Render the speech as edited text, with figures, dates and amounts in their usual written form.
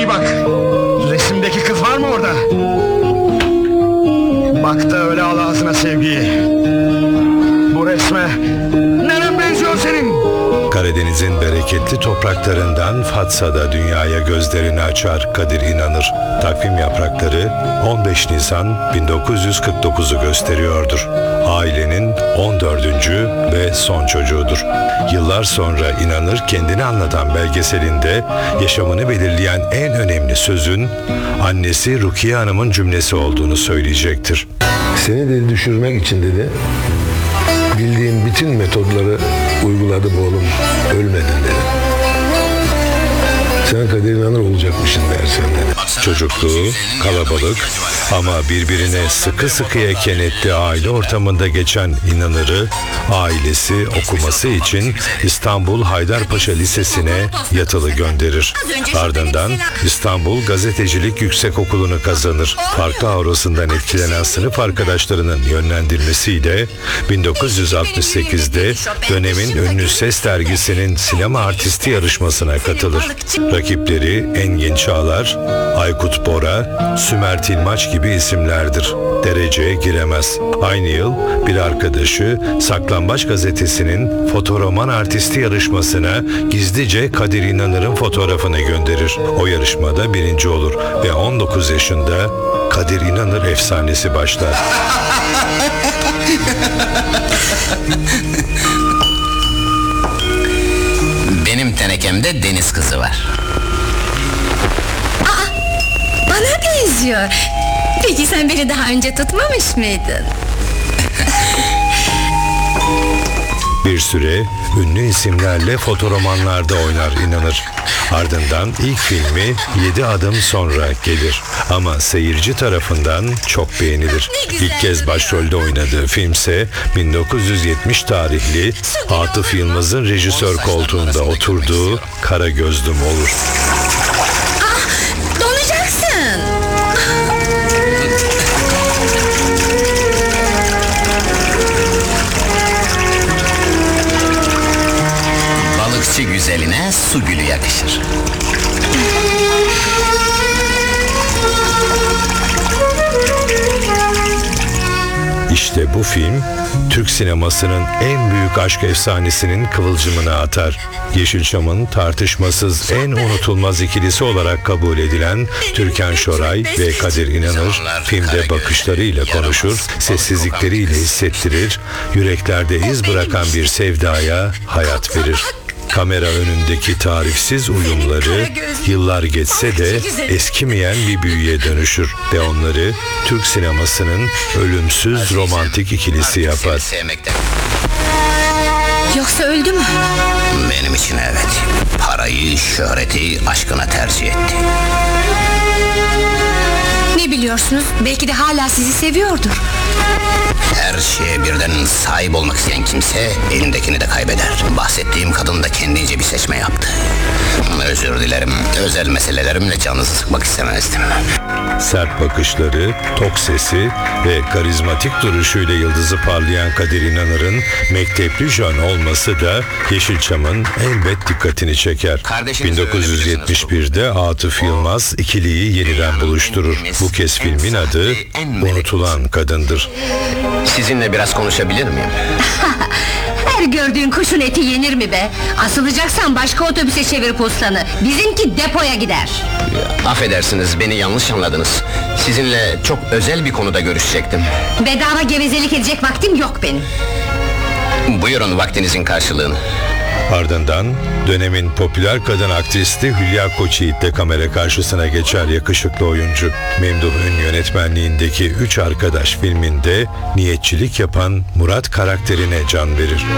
bak. Resimdeki kız var mı orada? Bak da öyle al ağzına sevgiyi. Bu resme neren benziyor senin? Karadeniz'in bereketli topraklarından Fatsa'da dünyaya gözlerini açar Kadir İnanır. Takvim yaprakları 15 Nisan 1949'u gösteriyordur. Ailenin 14. ve son çocuğudur. Yıllar sonra İnanır kendini anlatan belgeselinde yaşamını belirleyen en önemli sözün annesi Rukiye Hanım'ın cümlesi olduğunu söyleyecektir. Seni de düşürmek için dedi, bildiğim bütün metodları uyguladım oğlum, ölmedin dedi. Sen Kadir İnanır olacakmışsın dersen dedi. Çocukluğu kalabalık ama birbirine sıkı sıkıya kenetli aile ortamında geçen İnanır'ı ailesi okuması için İstanbul Haydarpaşa Lisesi'ne yatılı gönderir. Ardından İstanbul Gazetecilik Yüksekokulu'nu kazanır. Farklı aurasından etkilenen sınıf arkadaşlarının yönlendirmesiyle 1968'de dönemin ünlü Ses dergisinin sinema artisti yarışmasına katılır. Rakipleri Engin Çağlar, Aykut Bora, Sümer Tilmaç gibi isimlerdir. Dereceye giremez. Aynı yıl bir arkadaşı Saklambaç gazetesinin fotoroman artisti yarışmasına gizlice Kadir İnanır'ın fotoğrafını gönderir. O yarışmada birinci olur ve 19 yaşında Kadir İnanır efsanesi başlar. Benim tenekemde deniz kızı var. Bana benziyor. Peki sen beni daha önce tutmamış mıydın? Bir süre ünlü isimlerle fotoromanlarda oynar İnanır. Ardından ilk filmi 7 adım sonra gelir. Ama seyirci tarafından çok beğenilir. İlk kez başrolde oynadığı filmse 1970 tarihli Atıf Yılmaz'ın rejisör koltuğunda oturduğu Kara Gözlüm olur. Donacaksın. Balıkçı güzeline su gülü yakışır. İşte bu film, Türk sinemasının en büyük aşk efsanesinin kıvılcımını atar. Yeşilçam'ın tartışmasız en unutulmaz ikilisi olarak kabul edilen Türkan Şoray ve Kadir İnanır, filmde bakışlarıyla konuşur, sessizlikleriyle hissettirir, yüreklerde iz bırakan bir sevdaya hayat verir. Kamera önündeki tarifsiz uyumları yıllar geçse de eskimeyen bir büyüye dönüşür ve onları Türk sinemasının ölümsüz romantik ikilisi yapar. Yoksa öldü mü? Benim için evet. Parayı, şöhreti, aşkına tercih etti. Ne biliyorsunuz? Belki de hala sizi seviyordur. Her şeye birden sahip olmak isteyen kimse elindekini de kaybeder. Bahsettiğim kadın da kendince bir seçme yaptı. Özür dilerim, özel meselelerimle canınızı sıkmak istemezdim. Sert bakışları, tok sesi ve karizmatik duruşuyla yıldızı parlayan Kadir İnanır'ın mektepli jön olması da Yeşilçam'ın elbet dikkatini çeker. 1971'de Atıf Yılmaz ikiliyi yeniden buluşturur. Bu kez filmin adı Unutulan Kadındır. Sizinle biraz konuşabilir miyim? Her gördüğün kuşun eti yenir mi be? Asılacaksan başka otobüse çevir postanı. Bizimki depoya gider. Affedersiniz, beni yanlış anladınız. Sizinle çok özel bir konuda görüşecektim. Bedava gevezelik edecek vaktim yok benim. Buyurun vaktinizin karşılığını. Ardından dönemin popüler kadın aktristi Hülya Koçyiğit de kamera karşısına geçer yakışıklı oyuncu. Memduh Ün yönetmenliğindeki Üç Arkadaş filminde niyetçilik yapan Murat karakterine can verir.